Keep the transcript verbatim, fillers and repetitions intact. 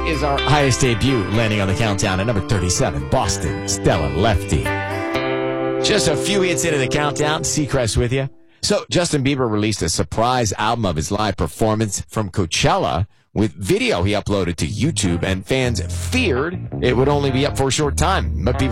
is our highest debut, landing on the countdown at number thirty-seven, Boston, Stella Lefty. Just a few hits into the countdown, Seacrest with you. So Justin Bieber released a surprise album of his live performance from Coachella with video he uploaded to YouTube, and fans feared it would only be up for a short time. But people